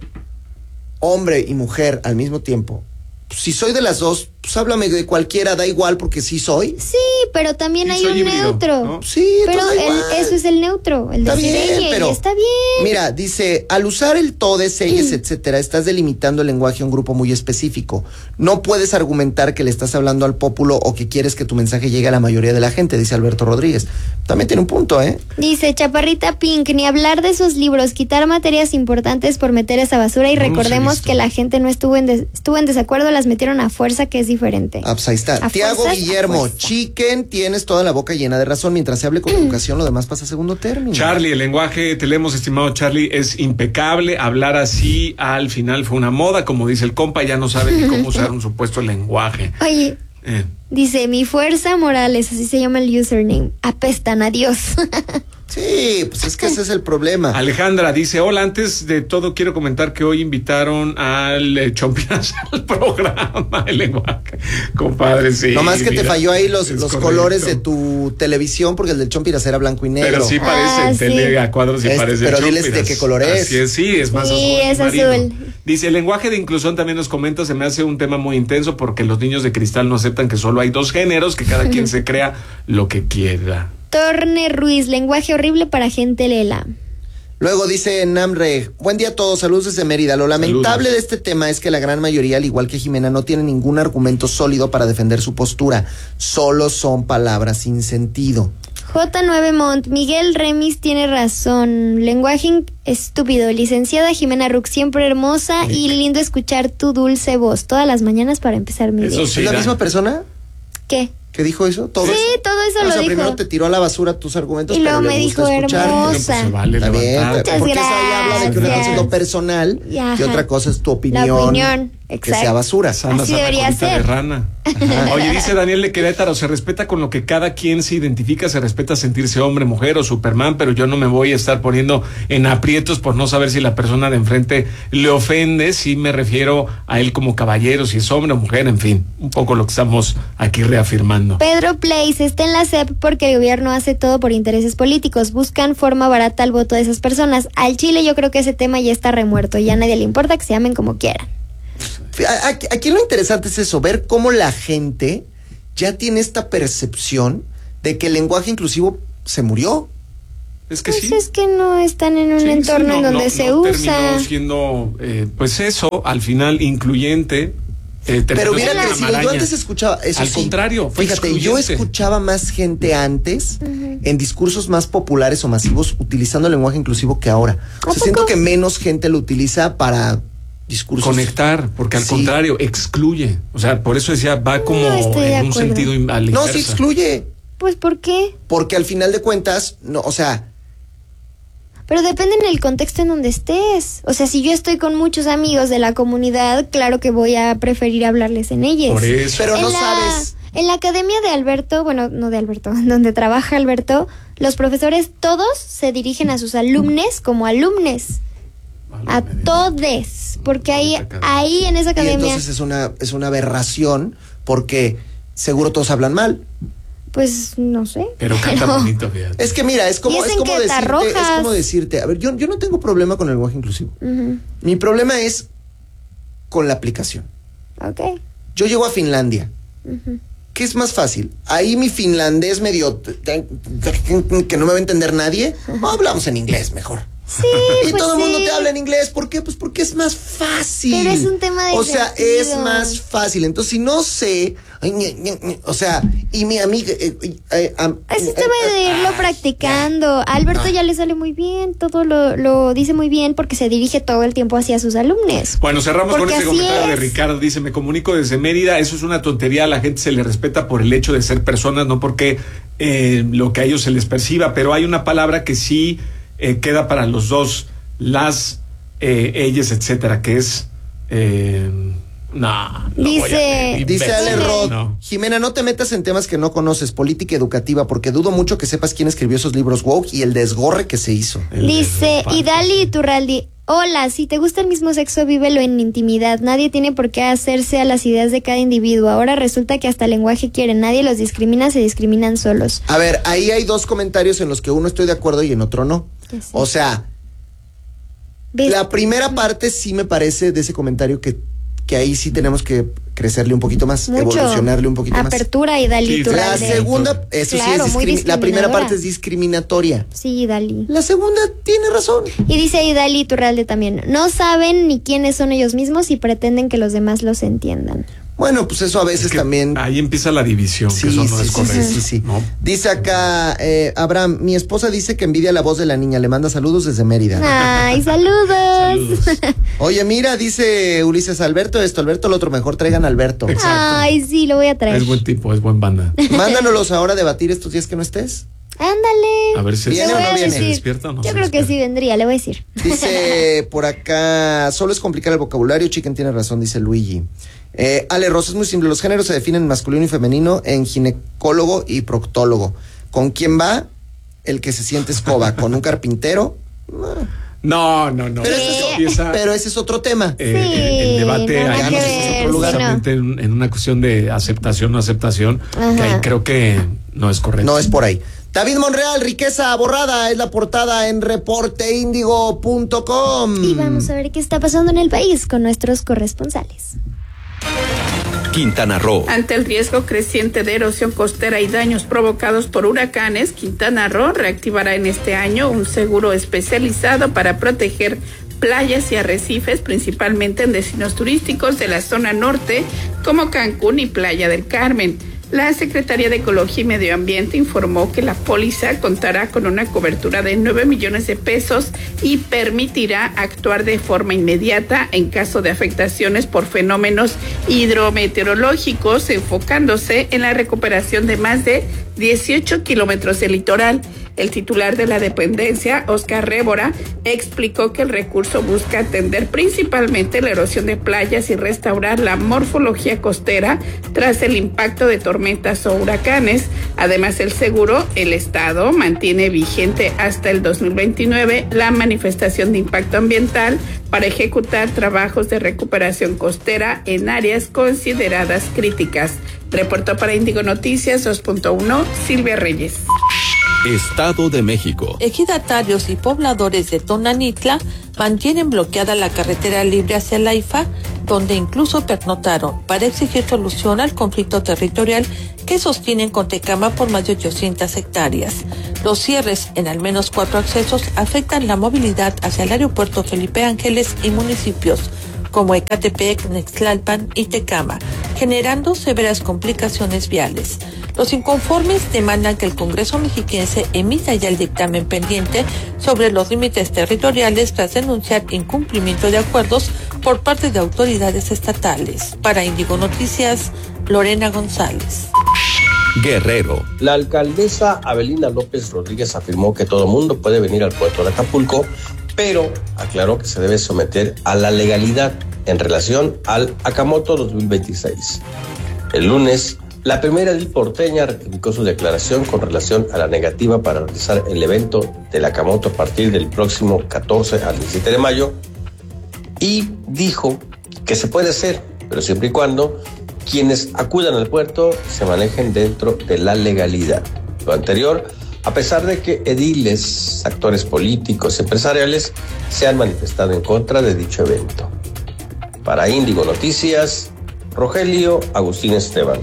hombre y mujer al mismo tiempo, si soy de las dos, pues háblame de cualquiera, da igual porque sí soy. Sí, pero también hay un híbrido, neutro. ¿no? Sí, pero eso es el neutro, el de ella, y está bien. Mira, dice, al usar el todes, ellas, etcétera, estás delimitando el lenguaje a un grupo muy específico. No puedes argumentar que le estás hablando al pópulo o que quieres que tu mensaje llegue a la mayoría de la gente, dice Alberto Rodríguez. También tiene un punto, ¿eh? Dice Chaparrita Pink, ni hablar de sus libros, quitar materias importantes por meter esa basura y recordemos que la gente no estuvo en desacuerdo, las metieron a fuerza, que es diferente. Pues ahí está. Tiago Guillermo, Chicken, tienes toda la boca llena de razón. Mientras se hable con educación, lo demás pasa a segundo término. Charlie, el lenguaje, te leemos, estimado Charlie, es impecable. Hablar así al final fue una moda, como dice el compa, ya no sabe ni cómo usar un supuesto lenguaje. Oye, dice, mi fuerza Morales, así se llama el username. Apestan, adiós. Sí, pues es que ese es el problema. Alejandra dice, hola, antes de todo quiero comentar que hoy invitaron al Chompiras al programa, el lenguaje. Compadre, sí. No más que te falló ahí los colores de tu televisión, porque el del Chompiras era blanco y negro. Pero sí parece, en tele a cuadros sí parece pero Chompiras. diles de qué color es. Así es, sí, es más azul. Sí, es azul. Dice, el lenguaje de inclusión también nos comenta, se me hace un tema muy intenso porque los niños de cristal no aceptan que solo hay dos géneros, que cada quien se crea lo que quiera. Torne Ruiz, lenguaje horrible para gente lela. Luego dice Namre, buen día a todos, saludos desde Mérida. Lo lamentable de este tema es que la gran mayoría, al igual que Jimena, no tiene ningún argumento sólido para defender su postura. Solo son palabras sin sentido. J9 Mont, Miguel Remis tiene razón. Lenguaje estúpido. Licenciada Jimena Rux, siempre hermosa y lindo escuchar tu dulce voz todas las mañanas para empezar mi día. Sí, ¿es la misma persona? ¿Qué? ¿Qué dijo eso? ¿Todo sí, eso? todo eso lo dijo. Primero te tiró a la basura tus argumentos, y pero luego me dijo hermosa. Pues se vale Está bien, levantar. porque eso ahí habla de que una cosa es lo personal y otra cosa es tu opinión. La opinión, que sea basura. Así debería ser. De rana. Oye, dice Daniel de Querétaro, se respeta con lo que cada quien se identifica, se respeta sentirse hombre, mujer o Superman, pero yo no me voy a estar poniendo en aprietos por no saber si la persona de enfrente le ofende, si me refiero a él como caballero, si es hombre o mujer, en fin, un poco lo que estamos aquí reafirmando. Pedro Place está en la SEP porque el gobierno hace todo por intereses políticos, buscan forma barata al voto de esas personas. Al Chile yo creo que ese tema ya está remuerto, ya a nadie le importa que se llamen como quieran. Aquí lo interesante es eso, ver cómo la gente ya tiene esta percepción de que el lenguaje inclusivo se murió. Es que pues sí. Es que no están en un entorno en donde se usa. Terminó siendo, pues eso, al final incluyente. Pero hubiera crecido. Yo antes escuchaba eso. Al contrario, fíjate, yo escuchaba más gente antes en discursos más populares o masivos utilizando el lenguaje inclusivo que ahora. O sea, siento que menos gente lo utiliza para discursos. Conectar, porque al contrario, excluye. O sea, por eso decía, va como en un sentido a la No, inversa. sí excluye. Pues, ¿por qué? Porque al final de cuentas, no, o sea... Pero depende en el contexto en donde estés. O sea, si yo estoy con muchos amigos de la comunidad, claro que voy a preferir hablarles en ellos. Por eso. Pero no sabes... En la academia de Alberto, bueno, no de Alberto, donde trabaja Alberto, los profesores todos se dirigen a sus alumnos como alumnes. A todes. Porque ahí en esa academia... Y entonces es una aberración porque seguro todos hablan mal. Pues no sé. Pero canta bonito, fíjate. Es que mira, es como decirte, a ver, yo no tengo problema con el lenguaje inclusivo. Mi problema es con la aplicación. Ok. Yo llego a Finlandia. ¿Qué es más fácil? Ahí mi finlandés medio que no me va a entender nadie. Hablamos en inglés mejor. Sí, y pues todo el mundo sí. te habla en inglés. ¿Por qué? Pues porque es más fácil. Pero es un tema de O sea, sentido. es más fácil. Entonces, si no sé, o sea, y mi amiga... Es un tema de irlo practicando. A Alberto ya le sale muy bien, todo lo dice muy bien porque se dirige todo el tiempo hacia sus alumnos. Bueno, cerramos Porque con este así comentario de es. Ricardo. Dice, me comunico desde Mérida, eso es una tontería, a la gente se le respeta por el hecho de ser personas, no porque lo que a ellos se les perciba, pero hay una palabra que sí queda para los dos, las, ellas, etcétera, que es... Dice Ale Rod, Jimena, no te metas en temas que no conoces, política educativa, porque dudo mucho que sepas quién escribió esos libros woke y el desgorre que se hizo. Dice Idali Turraldi, hola, si te gusta el mismo sexo, vívelo en intimidad. Nadie tiene por qué hacerse a las ideas de cada individuo. Ahora resulta que hasta el lenguaje quieren. Nadie los discrimina, se discriminan solos. A ver, ahí hay dos comentarios en los que uno estoy de acuerdo y en otro no. O sea, la primera parte sí me parece de ese comentario que ahí sí tenemos que crecerle un poquito más, evolucionarle un poquito más. Apertura, Idali Turraldi. La segunda, eso Claro, sí muy es la primera parte discriminadora. es discriminatoria. Sí, Idali. La segunda tiene razón. Y dice Idali Turralde también, no saben ni quiénes son ellos mismos y pretenden que los demás los entiendan. Bueno, pues eso a veces también... Ahí empieza la división, que eso no es correcto. Sí. ¿no? Dice acá, Abraham, mi esposa dice que envidia la voz de la niña, le manda saludos desde Mérida. Ay, saludos. Oye, mira, dice Ulises, Alberto esto, Alberto lo otro, mejor traigan a Alberto. Ay, sí, lo voy a traer. Es buen tipo, es buen banda. Mándanos ahora a debatir estos días que no estés. Ándale. A ver si ¿Viene o no viene? ¿Se despierta o no? Yo creo que sí vendría, le voy a decir. Dice por acá, solo es complicar el vocabulario, Chicken tiene razón, dice Luigi. Ale Rosa, es muy simple, los géneros se definen en masculino y femenino en ginecólogo y proctólogo. ¿Con quién va? El que se siente escoba, ¿con un carpintero? No. Pero ese es otro tema. El debate no, ahí nada que es ver, otro lugar, sí, no. solamente en una cuestión de aceptación o no aceptación, que ahí creo que no es correcto. No es por ahí. David Monreal, riqueza borrada, es la portada en reporteindigo.com. Y vamos a ver qué está pasando en el país con nuestros corresponsales. Quintana Roo. Ante el riesgo creciente de erosión costera y daños provocados por huracanes, Quintana Roo reactivará en este año un seguro especializado para proteger playas y arrecifes, principalmente en destinos turísticos de la zona norte, como Cancún y Playa del Carmen. La Secretaría de Ecología y Medio Ambiente informó que la póliza contará con una cobertura de 9 millones de pesos y permitirá actuar de forma inmediata en caso de afectaciones por fenómenos hidrometeorológicos, enfocándose en la recuperación de más de 18 kilómetros de litoral. El titular de la dependencia, Oscar Révora, explicó que el recurso busca atender principalmente la erosión de playas y restaurar la morfología costera tras el impacto de tormentas o huracanes. Además, el Estado mantiene vigente hasta el 2029 la manifestación de impacto ambiental para ejecutar trabajos de recuperación costera en áreas consideradas críticas. Reportó para Índigo Noticias 2.1, Silvia Reyes. Estado de México. Ejidatarios y pobladores de Tonanitla mantienen bloqueada la carretera libre hacia la IFA, donde incluso pernotaron para exigir solución al conflicto territorial que sostienen con Tecama por más de 800 hectáreas. Los cierres en al menos 4 accesos afectan la movilidad hacia el aeropuerto Felipe Ángeles y municipios como Ecatepec, Nextlalpan y Tecama, generando severas complicaciones viales. Los inconformes demandan que el Congreso mexiquense emita ya el dictamen pendiente sobre los límites territoriales tras denunciar incumplimiento de acuerdos por parte de autoridades estatales. Para Índigo Noticias, Lorena González. Guerrero. La alcaldesa Abelina López Rodríguez afirmó que todo mundo puede venir al puerto de Acapulco, pero aclaró que se debe someter a la legalidad en relación al Acamoto 2026. El lunes, la primera edil porteña rectificó su declaración con relación a la negativa para realizar el evento del Acamoto a partir del próximo 14 al 17 de mayo y dijo que se puede hacer, pero siempre y cuando quienes acudan al puerto se manejen dentro de la legalidad. Lo anterior, a pesar de que ediles, actores políticos y empresariales se han manifestado en contra de dicho evento. Para Índigo Noticias, Rogelio Agustín Esteban.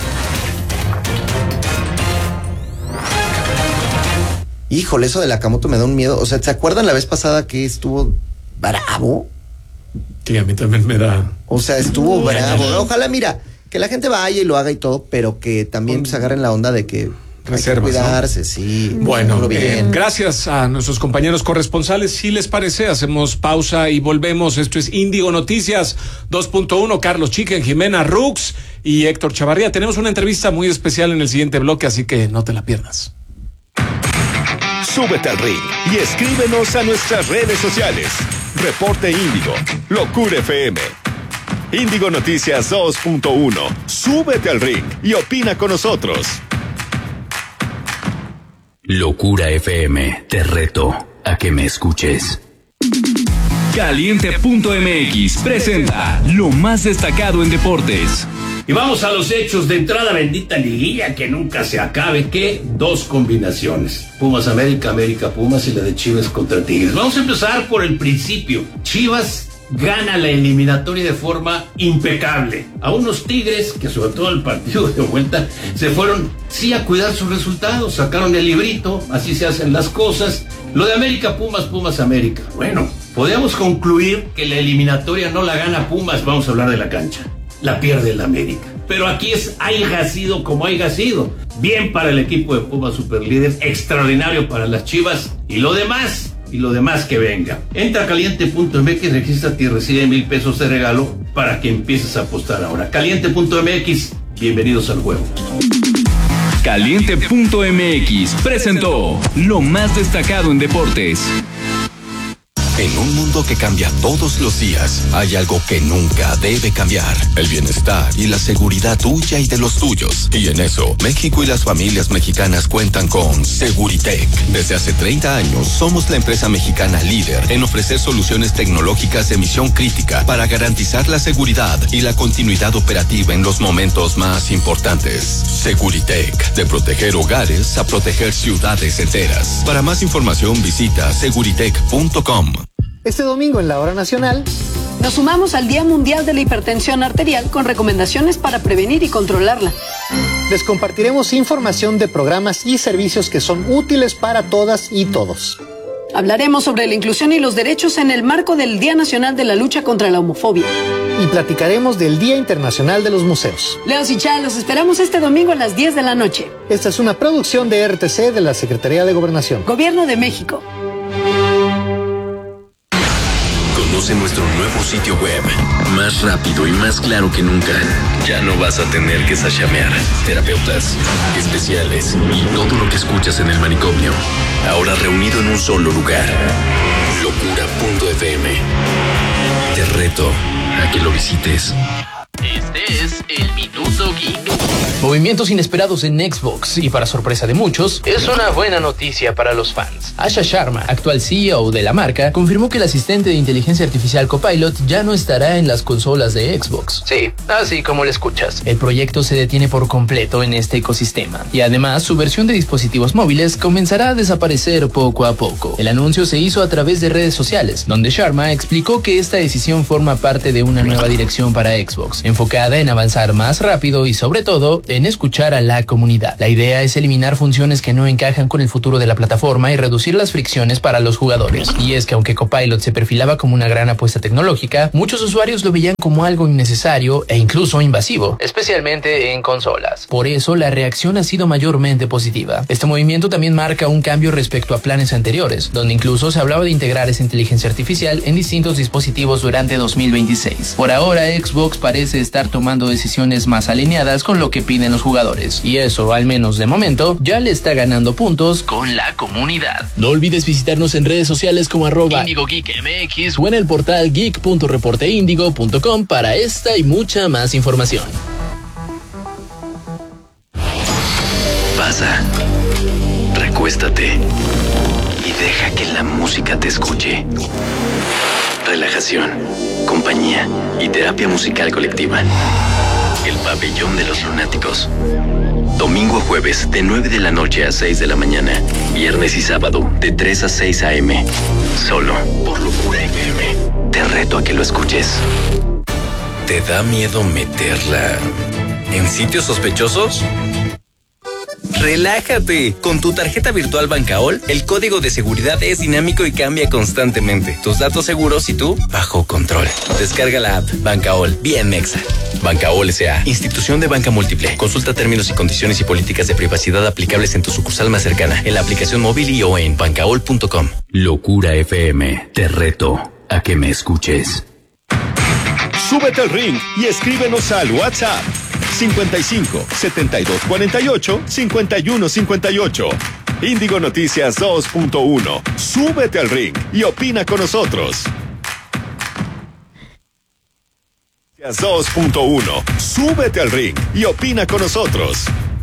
Híjole, eso del Acamoto me da un miedo. O sea, ¿se acuerdan la vez pasada que estuvo bravo? Sí, a mí también me da. O sea, estuvo bravo. Ojalá, mira, que la gente vaya y lo haga y todo, pero que también se agarren la onda de que reservas, cuidarse, ¿no? Sí. Bueno, gracias a nuestros compañeros corresponsales. Si les parece, hacemos pausa y volvemos. Esto es Índigo Noticias 2.1. Carlos Chicken, Jimena Rux y Héctor Chavarría. Tenemos una entrevista muy especial en el siguiente bloque, así que no te la pierdas. Súbete al ring y escríbenos a nuestras redes sociales. Reporte Índigo, Locura FM. Índigo Noticias 2.1. Súbete al ring y opina con nosotros. Locura FM, te reto a que me escuches. Caliente.mx presenta lo más destacado en deportes. Y vamos a los hechos. De entrada, bendita liguilla que nunca se acabe. ¿Qué? 2 combinaciones. Pumas América, América Pumas y la de Chivas contra Tigres. Vamos a empezar por el principio. Chivas gana la eliminatoria de forma impecable a unos Tigres que, sobre todo el partido de vuelta, se fueron sí a cuidar sus resultados, sacaron el librito, así se hacen las cosas. Lo de América Pumas, Pumas América. Bueno, podríamos concluir que la eliminatoria no la gana Pumas. Vamos a hablar de la cancha, la pierde el América. Pero aquí es haya sido como haya sido. Bien para el equipo de Pumas superlíder, extraordinario para las Chivas y lo demás que venga. Entra a caliente.mx, regístrate y recibe 1,000 pesos de regalo para que empieces a apostar ahora. Caliente.mx, bienvenidos al juego. Caliente.mx presentó lo más destacado en deportes. En un mundo que cambia todos los días, hay algo que nunca debe cambiar: el bienestar y la seguridad tuya y de los tuyos. Y en eso, México y las familias mexicanas cuentan con Seguritech. Desde hace 30 años, somos la empresa mexicana líder en ofrecer soluciones tecnológicas de misión crítica para garantizar la seguridad y la continuidad operativa en los momentos más importantes. Seguritech, de proteger hogares a proteger ciudades enteras. Para más información, visita seguritech.com. Este domingo en la Hora Nacional nos sumamos al Día Mundial de la Hipertensión Arterial con recomendaciones para prevenir y controlarla. Les compartiremos información de programas y servicios que son útiles para todas y todos. Hablaremos sobre la inclusión y los derechos en el marco del Día Nacional de la Lucha contra la Homofobia. Y platicaremos del Día Internacional de los Museos. Leos y Chá, los esperamos este domingo a las 10 de la noche. Esta es una producción de RTC de la Secretaría de Gobernación. Gobierno de México. Conoce nuestro nuevo sitio web, más rápido y más claro que nunca. Ya no vas a tener que sachamear. Terapeutas, especiales y todo lo que escuchas en el manicomio, ahora reunido en un solo lugar. Locura.fm. Te reto a que lo visites. Este es el Minuto Geek. Movimientos inesperados en Xbox y para sorpresa de muchos, es una buena noticia para los fans. Asha Sharma, actual CEO de la marca, confirmó que el asistente de inteligencia artificial Copilot ya no estará en las consolas de Xbox. Sí, así como lo escuchas. El proyecto se detiene por completo en este ecosistema y además su versión de dispositivos móviles comenzará a desaparecer poco a poco. El anuncio se hizo a través de redes sociales, donde Sharma explicó que esta decisión forma parte de una nueva dirección para Xbox, enfocada enfocada en avanzar más rápido y sobre todo en escuchar a la comunidad. La idea es eliminar funciones que no encajan con el futuro de la plataforma y reducir las fricciones para los jugadores. Y es que aunque Copilot se perfilaba como una gran apuesta tecnológica, muchos usuarios lo veían como algo innecesario e incluso invasivo, especialmente en consolas. Por eso la reacción ha sido mayormente positiva. Este movimiento también marca un cambio respecto a planes anteriores, donde incluso se hablaba de integrar esa inteligencia artificial en distintos dispositivos durante 2026. Por ahora, Xbox parece estar tomando decisiones más alineadas con lo que piden los jugadores, y eso, al menos de momento, ya le está ganando puntos con la comunidad. No olvides visitarnos en redes sociales como @IndigoGeekMX o en el portal geek.reporteindigo.com para esta y mucha más información. Pasa, recuéstate y deja que la música te escuche. Relajación, compañía y terapia musical colectiva. El Pabellón de los Lunáticos. Domingo a jueves de 9 de la noche a 6 de la mañana. Viernes y sábado de 3 a 6 a.m. Solo por Locura FM. Te reto a que lo escuches. ¿Te da miedo meterla en sitios sospechosos? Relájate. Con tu tarjeta virtual Bancaol, el código de seguridad es dinámico y cambia constantemente. Tus datos seguros y tú bajo control. Descarga la app Bancaol, bien mexa. Bancaol S.A., institución de banca múltiple. Consulta términos y condiciones y políticas de privacidad aplicables en tu sucursal más cercana, en la aplicación móvil y o en bancaol.com. Locura FM, te reto a que me escuches. Súbete al ring y escríbenos al WhatsApp 55 72 48 51 58. Índigo Noticias 2.1. Súbete al ring y opina con nosotros. 2.1. Súbete al ring y opina con nosotros.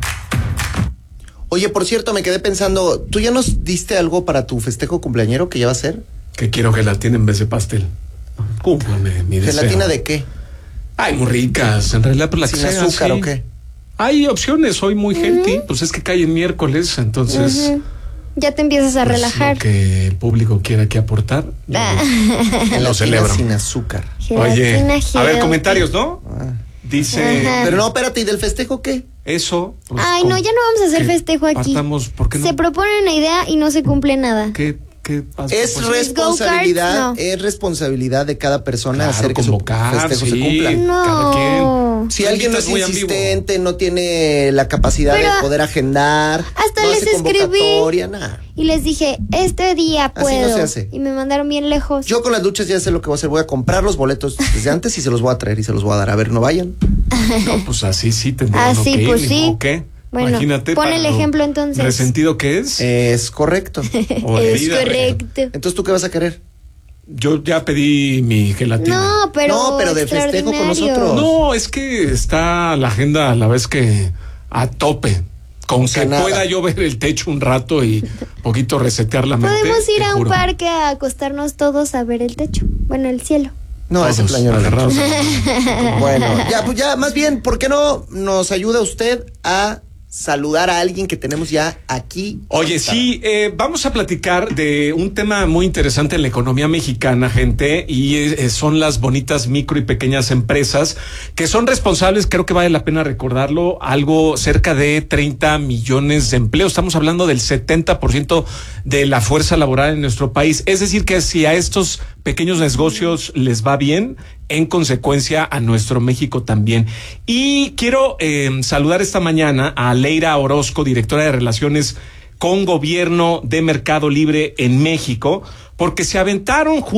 Oye, por cierto, me quedé pensando, ¿tú ya nos diste algo para tu festejo cumpleañero que ya va a ser? Que quiero gelatina en vez de pastel. Cúmplame mi deseo. ¿Gelatina de qué? Ay, muy ricas. En realidad, pues la ¿Sin azúcar o qué? Hay opciones, soy muy healthy. Pues es que cae en miércoles, entonces... Ya te empiezas a relajar. Lo que el público quiera que aportar, lo celebro. Sin azúcar. Oye, a ver, comentarios, ¿no? Dice... Pero no, espérate, ¿y del festejo qué? Eso. Pues, ay, no, ya no vamos a hacer festejo aquí. ¿Por qué no? Se propone una idea y no se cumple nada. ¿Qué pasa? Es responsabilidad de cada persona hacer que su festejo se cumpla. No. Cada quien. Si alguien no es insistente, no tiene la capacidad de poder agendar, hasta no les hace escribí nada. Y les dije, este día puedo. No se hace. Y me mandaron bien lejos. Yo con las luchas ya sé lo que voy a hacer. Voy a comprar los boletos desde antes y se los voy a traer y se los voy a dar. A ver, no vayan. No, pues así sí tendrían así, que ir, pues sí. ¿o qué? Bueno, imagínate. pon el ejemplo entonces. ¿Resentido qué es? Es correcto. Es correcto. Entonces, ¿tú qué vas a querer? Yo ya pedí mi gelatina. No, pero de festejo con nosotros. No, es que está la agenda a la vez que a tope. Con que pueda yo ver el techo un rato y poquito resetear la mente. Podemos ir a un parque a acostarnos todos a ver el techo. Bueno, el cielo. No, ese plan yo no agarrados. Bueno, ya, más bien, ¿por qué no nos ayuda usted a saludar a alguien que tenemos ya aquí? Oye, sí, vamos a platicar de un tema muy interesante en la economía mexicana, gente, y son las bonitas micro y pequeñas empresas que son responsables, creo que vale la pena recordarlo, algo cerca de 30 millones de empleos. Estamos hablando del 70% de la fuerza laboral en nuestro país. Es decir, que si a estos pequeños negocios les va bien, en consecuencia a nuestro México también. Y quiero saludar esta mañana a Leira Orozco, directora de Relaciones con Gobierno de Mercado Libre en México, porque se aventaron